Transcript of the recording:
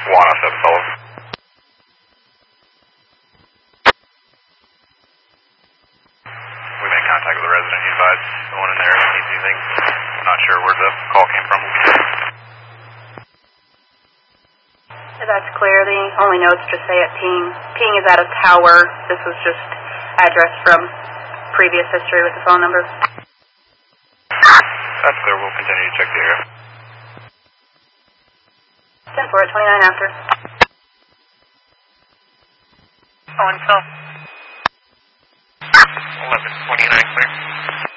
Juana 7 fellow. We made contact with the resident. He advised no one in there needs anything. Not sure where the call came from. That's clear. The only notes just say at Ping. Ping is at a tower. This was just address from previous history with the phone number. That's clear. We'll continue to check the area. 10 for it, 29 after. Oh, and Phil. 11:29 clear.